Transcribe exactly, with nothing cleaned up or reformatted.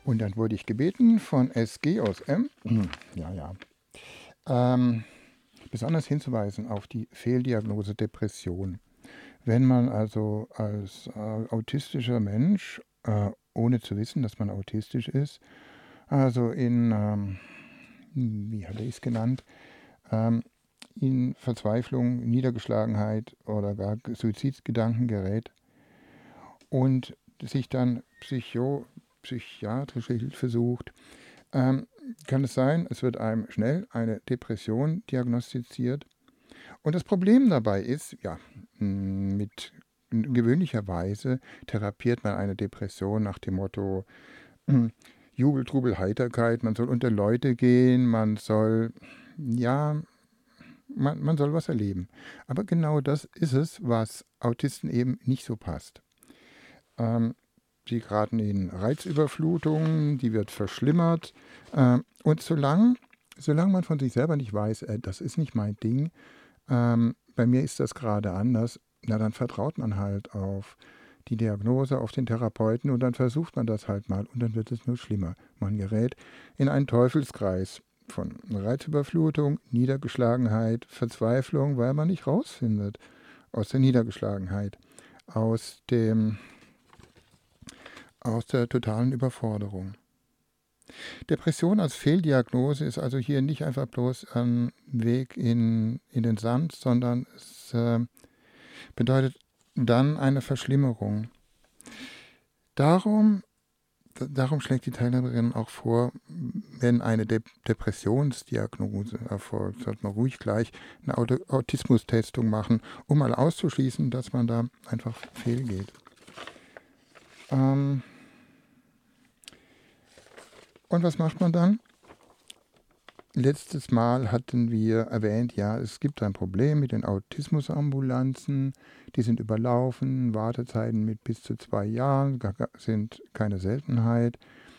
Und dann wurde ich gebeten von S G aus M, ja, ja, ähm, besonders hinzuweisen auf die Fehldiagnose Depression. Wenn man also als äh, autistischer Mensch, äh, ohne zu wissen, dass man autistisch ist, also in, ähm, wie hatte ich es genannt, ähm, in Verzweiflung, Niedergeschlagenheit oder gar Suizidgedanken gerät und sich dann psycho, psychiatrische Hilfe sucht, ähm, kann es sein, es wird einem schnell eine Depression diagnostiziert. Und das Problem dabei ist, ja, mit gewöhnlicherweise therapiert man eine Depression nach dem Motto Jubel, Trubel, Heiterkeit, man soll unter Leute gehen, man soll, ja, man, man soll was erleben. Aber genau das ist es, was Autisten eben nicht so passt. Ähm, sie geraten in Reizüberflutung, die wird verschlimmert. Äh, und solange, solange man von sich selber nicht weiß, äh, das ist nicht mein Ding, ähm, bei mir ist das gerade anders, na dann vertraut man halt auf die Diagnose, auf den Therapeuten und dann versucht man das halt mal und dann wird es nur schlimmer. Man gerät in einen Teufelskreis von Reizüberflutung, Niedergeschlagenheit, Verzweiflung, weil man nicht rausfindet aus der Niedergeschlagenheit, aus dem aus der totalen Überforderung. Depression als Fehldiagnose ist also hier nicht einfach bloß ein Weg in, in den Sand, sondern es äh, bedeutet dann eine Verschlimmerung. Darum, d- darum schlägt die Teilnehmerin auch vor, wenn eine De- Depressionsdiagnose erfolgt, sollte man ruhig gleich eine Auto- Autismustestung machen, um mal auszuschließen, dass man da einfach fehlgeht. Ähm, und was macht man dann? Letztes Mal hatten wir erwähnt, ja, es gibt ein Problem mit den Autismusambulanzen. Die sind überlaufen, Wartezeiten mit bis zu zwei Jahren sind keine Seltenheit.